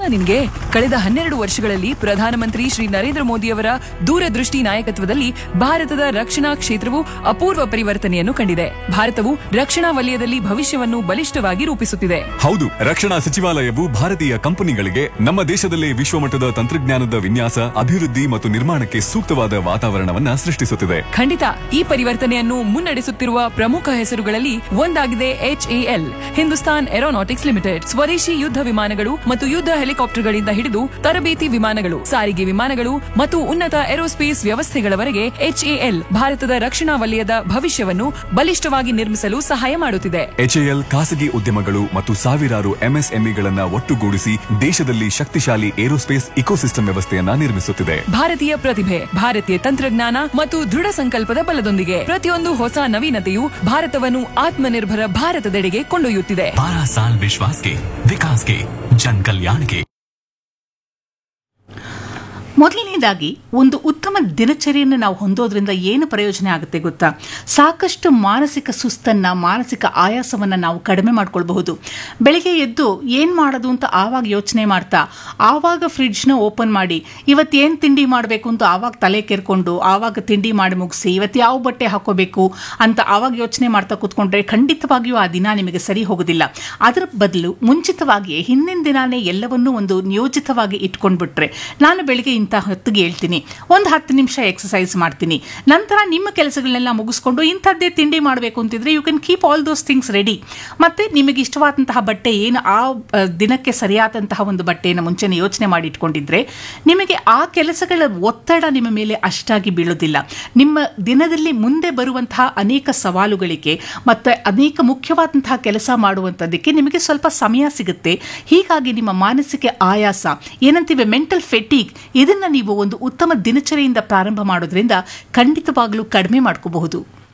ನಿನ್ಗೆ ಕಳೆದ 12 ವರ್ಷಗಳಲ್ಲಿ ಪ್ರಧಾನಮಂತ್ರಿ ಶ್ರೀ ನರೇಂದ್ರ ಮೋದಿಯವರ ದೂರದೃಷ್ಟಿ ನಾಯಕತ್ವದಲ್ಲಿ ಭಾರತದ ರಕ್ಷಣಾ ಕ್ಷೇತ್ರವು ಅಪೂರ್ವ ಪರಿವರ್ತನೆಯನ್ನು ಕಂಡಿದೆ. ಭಾರತವು ರಕ್ಷಣಾ ವಲಯದಲ್ಲಿ ಭವಿಷ್ಯವನ್ನು ಬಲಿಷ್ಠವಾಗಿ ರೂಪಿಸುತ್ತಿದೆ. ಹೌದು, ರಕ್ಷಣಾ ಸಚಿವಾಲಯವು ಭಾರತೀಯ ಕಂಪನಿಗಳಿಗೆ ನಮ್ಮ ದೇಶದಲ್ಲೇ ವಿಶ್ವಮಟ್ಟದ ತಂತ್ರಜ್ಞಾನದ ವಿನ್ಯಾಸ, ಅಭಿವೃದ್ಧಿ ಮತ್ತು ನಿರ್ಮಾಣಕ್ಕೆ ಸೂಕ್ತವಾದ ವಾತಾವರಣವನ್ನ ಸೃಷ್ಟಿಸುತ್ತಿದೆ. ಖಂಡಿತ ಈ ಪರಿವರ್ತನೆಯನ್ನು ಮುನ್ನಡೆಸುತ್ತಿರುವ ಪ್ರಮುಖ ಹೆಸರುಗಳಲ್ಲಿ ಒಂದಾಗಿದೆ HAL, ಹಿಂದೂಸ್ತಾನ್ ಏರೋನಾಟಿಕ್ಸ್ ಲಿಮಿಟೆಡ್. ಸ್ವದೇಶಿ ಯುದ್ಧ ವಿಮಾನಗಳು ಮತ್ತು ಯುದ್ಧ ಹೆಲಿಕಾಪ್ಟರ್ಗಳಿಂದ ಹಿಡಿದು ತರಬೇತಿ ವಿಮಾನಗಳು, ಸಾರಿಗೆ ವಿಮಾನಗಳು ಮತ್ತು ಉನ್ನತ ಏರೋಸ್ಪೇಸ್ ವ್ಯವಸ್ಥೆಗಳವರೆಗೆ HAL ಭಾರತದ ರಕ್ಷಣಾ ವಲಯದ ಭವಿಷ್ಯವನ್ನು ಬಲಿಷ್ಠವಾಗಿ ನಿರ್ಮಿಸಲು ಸಹಾಯ ಮಾಡುತ್ತಿದೆ. HAL ಖಾಸಗಿ ಉದ್ಯಮಗಳು ಮತ್ತು ಸಾವಿರಾರು MSMEಗಳನ್ನ ಒಟ್ಟುಗೂಡಿಸಿ ದೇಶದಲ್ಲಿ ಶಕ್ತಿಶಾಲಿ ಏರೋಸ್ಪೇಸ್ ಇಕೋಸಿಸ್ಟಮ್ ವ್ಯವಸ್ಥೆಯನ್ನ ನಿರ್ಮಿಸುತ್ತಿದೆ. ಭಾರತೀಯ ಪ್ರತಿಭೆ, ಭಾರತೀಯ ತಂತ್ರಜ್ಞಾನ ಮತ್ತು ದೃಢ ಸಂಕಲ್ಪದ ಬಲದೊಂದಿಗೆ ಪ್ರತಿಯೊಂದು ಹೊಸ ನವೀನತೆಯು ಭಾರತವನ್ನು ಆತ್ಮನಿರ್ಭರ ಭಾರತದೆಡೆಗೆ ಕೊಂಡೊಯ್ಯುತ್ತಿದೆ. 12 साल विश्वास के, विकास के, जन कल्याण के. ಮೊದಲನೇದಾಗಿ ಒಂದು ಉತ್ತಮ ದಿನಚರಿಯನ್ನು ನಾವು ಹೊಂದೋದ್ರಿಂದ ಏನು ಪ್ರಯೋಜನ ಆಗುತ್ತೆ ಗೊತ್ತಾ? ಸಾಕಷ್ಟು ಮಾನಸಿಕ ಸುಸ್ತನ್ನು, ಮಾನಸಿಕ ಆಯಾಸವನ್ನು ನಾವು ಕಡಿಮೆ ಮಾಡ್ಕೊಳ್ಬಹುದು. ಬೆಳಿಗ್ಗೆ ಎದ್ದು ಏನು ಮಾಡೋದು ಅಂತ ಆವಾಗ ಯೋಚನೆ ಮಾಡ್ತಾ, ಆವಾಗ ಫ್ರಿಡ್ಜ್ನ ಓಪನ್ ಮಾಡಿ ಇವತ್ತೇನು ತಿಂಡಿ ಮಾಡಬೇಕು ಅಂತ ಆವಾಗ ತಲೆ ಕೆರ್ಕೊಂಡು ಆವಾಗ ತಿಂಡಿ ಮಾಡಿ ಮುಗಿಸಿ ಇವತ್ತು ಯಾವ ಬಟ್ಟೆ ಹಾಕೋಬೇಕು ಅಂತ ಆವಾಗ ಯೋಚನೆ ಮಾಡ್ತಾ ಕೂತ್ಕೊಂಡ್ರೆ ಖಂಡಿತವಾಗಿಯೂ ಆ ದಿನ ನಿಮಗೆ ಸರಿ ಹೋಗೋದಿಲ್ಲ. ಅದರ ಬದಲು ಮುಂಚಿತವಾಗಿಯೇ ಹಿಂದಿನ ದಿನಾನೇ ಎಲ್ಲವನ್ನೂ ಒಂದು ನಿಯೋಜಿತವಾಗಿ ಇಟ್ಕೊಂಡ್ಬಿಟ್ರೆ, ನಾನು ಬೆಳಿಗ್ಗೆ ಇಂಥ ಹೊತ್ತಿಗೆ ಹೇಳ್ತೀನಿ, ಒಂದು 10 ನಿಮಿಷ ಎಕ್ಸಸೈಸ್ ಮಾಡ್ತೀನಿ, ನಂತರ ನಿಮ್ಮ ಕೆಲಸಗಳನ್ನೆಲ್ಲ ಮುಗಿಸ್ಕೊಂಡು ಇಂಥದ್ದೇ ತಿಂಡಿ ಮಾಡಬೇಕು ಅಂತಿದ್ರೆ you can keep all those things ready. ಮತ್ತೆ ನಿಮಗೆ ಇಷ್ಟವಾದಂತಹ ಬಟ್ಟೆ ಏನು, ಆ ದಿನಕ್ಕೆ ಸರಿಯಾದಂತಹ ಒಂದು ಬಟ್ಟೆಯನ್ನು ಮುಂಚೆನೇ ಯೋಚನೆ ಮಾಡಿ ಇಟ್ಕೊಂಡಿದ್ರೆ ನಿಮಗೆ ಆ ಕೆಲಸಗಳ ಒತ್ತಡ ನಿಮ್ಮ ಮೇಲೆ ಅಷ್ಟಾಗಿ ಬೀಳೋದಿಲ್ಲ. ನಿಮ್ಮ ದಿನದಲ್ಲಿ ಮುಂದೆ ಬರುವಂತಹ ಅನೇಕ ಸವಾಲುಗಳಿಗೆ ಮತ್ತು ಅನೇಕ ಮುಖ್ಯವಾದಂತಹ ಕೆಲಸ ಮಾಡುವಂಥದ್ದಕ್ಕೆ ನಿಮಗೆ ಸ್ವಲ್ಪ ಸಮಯ ಸಿಗುತ್ತೆ. ಹೀಗಾಗಿ ನಿಮ್ಮ ಮಾನಸಿಕ ಆಯಾಸ, ಏನಂತೀವಿ ಮೆಂಟಲ್ ಫೆಟೀಗ್, ಇದನ್ನು ನೀವು ಒಂದು ಉತ್ತಮ ದಿನಚರಿಯಿಂದ ಪ್ರಾರಂಭ ಮಾಡೋದ್ರಿಂದ ಖಂಡಿತವಾಗ್ಲೂ ಕಡಿಮೆ ಮಾಡ್ಕೋಬಹುದು.